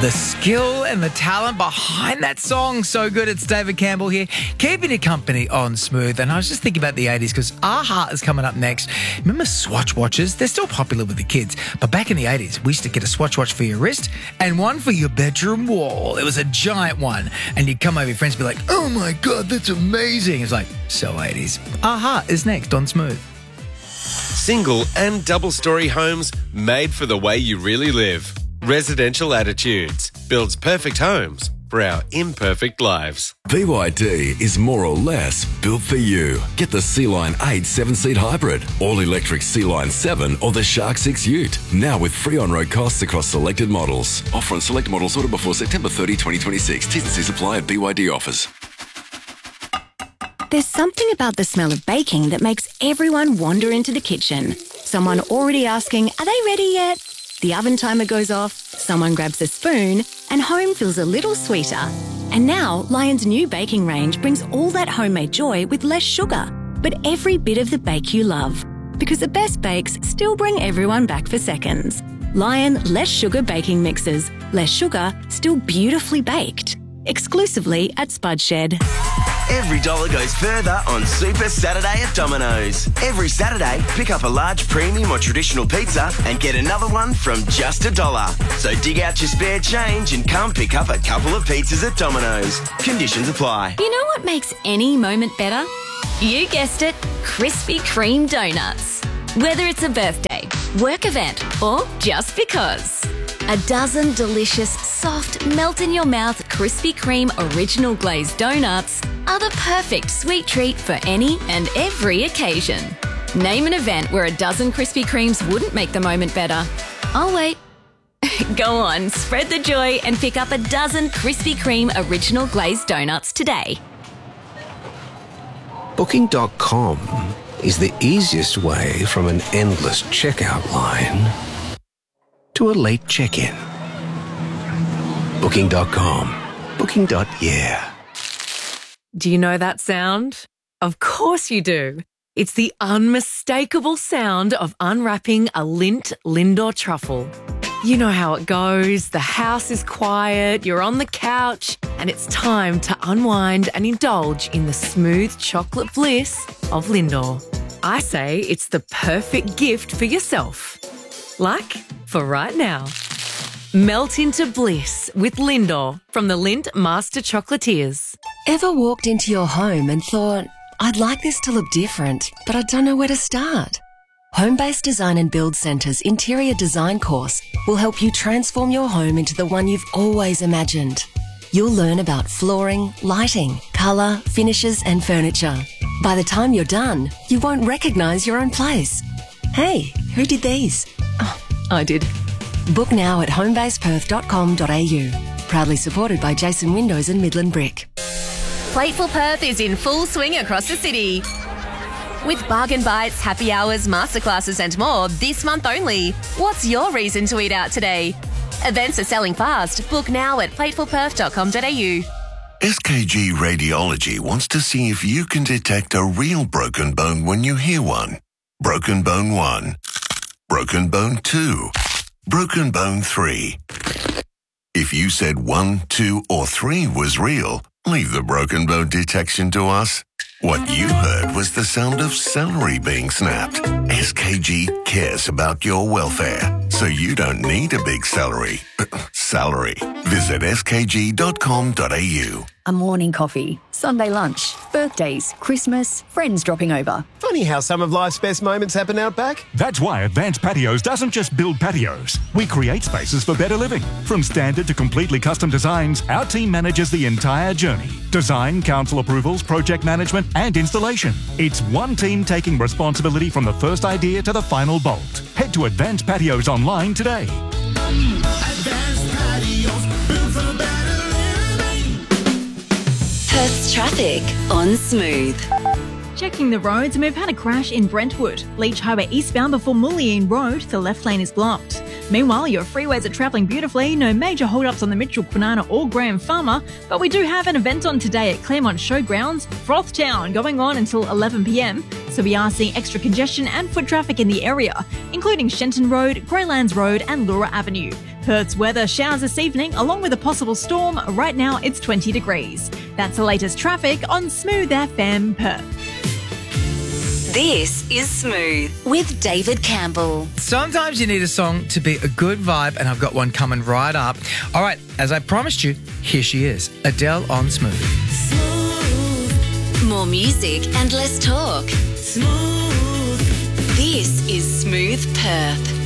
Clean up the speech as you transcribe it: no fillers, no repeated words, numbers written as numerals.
The skill and the talent behind that song, so good. It's David Campbell here, keeping you company on Smooth. And I was just thinking about the 80s because AHA is coming up next. Remember Swatch watches? They're still popular with the kids. But back in the 80s, we used to get a Swatch watch for your wrist and one for your bedroom wall. It was a giant one. And you'd come over, your friends would be like, oh my God, that's amazing. It's like, so 80s. AHA is next on Smooth. Single and double-storey homes made for the way you really live. Residential Attitudes builds perfect homes for our imperfect lives. BYD is more or less built for you. Get the Sea-Line 8 7-seat hybrid, all-electric Sea-Line 7 or the Shark 6 Ute. Now with free on-road costs across selected models. Offer on select models ordered before September 30, 2026. T's and C's apply at BYD offers. There's something about the smell of baking that makes everyone wander into the kitchen. Someone already asking, are they ready yet? The oven timer goes off, someone grabs a spoon, and home feels a little sweeter. And now, Lion's new baking range brings all that homemade joy with less sugar, but every bit of the bake you love. Because the best bakes still bring everyone back for seconds. Lion Less Sugar Baking Mixes. Less sugar, still beautifully baked. Exclusively at Spud Shed. Every dollar goes further on Super Saturday at Domino's. Every Saturday, pick up a large premium or traditional pizza and get another one from just $1. So dig out your spare change and come pick up a couple of pizzas at Domino's. Conditions apply. You know what makes any moment better? You guessed it, Krispy Kreme donuts. Whether it's a birthday, work event, or just because. A dozen delicious, soft, melt-in-your-mouth Krispy Kreme original glazed donuts are the perfect sweet treat for any and every occasion. Name an event where a dozen Krispy Kremes wouldn't make the moment better. I'll wait. Go on, spread the joy and pick up a dozen Krispy Kreme original glazed donuts today. Booking.com is the easiest way from an endless checkout line to a late check-in. Booking.com. Booking.yeah. Do you know that sound? Of course you do. It's the unmistakable sound of unwrapping a Lindt Lindor truffle. You know how it goes. The house is quiet, you're on the couch, and it's time to unwind and indulge in the smooth chocolate bliss of Lindor. I say it's the perfect gift for yourself. Like for right now. Melt into bliss with Lindor from the Lindt Master Chocolatiers. Ever walked into your home and thought, I'd like this to look different, but I don't know where to start? Home-Based Design and Build Centre's interior design course will help you transform your home into the one you've always imagined. You'll learn about flooring, lighting, colour, finishes and furniture. By the time you're done, you won't recognise your own place. Hey, who did these? Oh, I did. Book now at homebaseperth.com.au. Proudly supported by Jason Windows and Midland Brick. Plateful Perth is in full swing across the city. With bargain bites, happy hours, masterclasses and more this month only. What's your reason to eat out today? Events are selling fast. Book now at platefulperth.com.au. SKG Radiology wants to see if you can detect a real broken bone when you hear one. Broken bone 1. Broken bone 2. Broken bone 3. If you said 1, 2 or 3 was real, leave the broken bone detection to us. What you heard was the sound of celery being snapped. SKG cares about your welfare, so you don't need a big salary. Visit skg.com.au. A morning coffee, Sunday lunch, birthdays, Christmas, friends dropping over. Funny how some of life's best moments happen out back. That's why Advanced Patios doesn't just build patios. We create spaces for better living. From standard to completely custom designs, our team manages the entire journey. Design, council approvals, project management and installation. It's one team taking responsibility from the first idea to the final bolt. Head to Advanced Patios online today. Advanced Patios, built for better living. Perth's traffic on Smooth. Checking the roads, and we've had a crash in Brentwood. Leach Highway eastbound before Mullieen Road, the left lane is blocked. Meanwhile, your freeways are travelling beautifully. No major hold-ups on the Mitchell, Kwinana or Graham Farmer, but we do have an event on today at Claremont Showgrounds, Frothtown, going on until 11 p.m. So we are seeing extra congestion and foot traffic in the area, including Shenton Road, Greylands Road and Laura Avenue. Perth's weather, showers this evening, along with a possible storm. Right now, it's 20 degrees. That's the latest traffic on Smooth FM Perth. This is Smooth with David Campbell. Sometimes you need a song to be a good vibe, and I've got one coming right up. All right, as I promised you, here she is, Adele on Smooth. More music and less talk. Smooth. This is Smooth Perth.